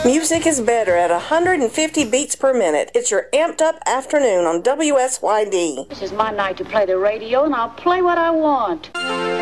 Music is better at 150 beats per minute. It's your amped up afternoon on WSYD. This is my night to play the radio, and I'll play what I want.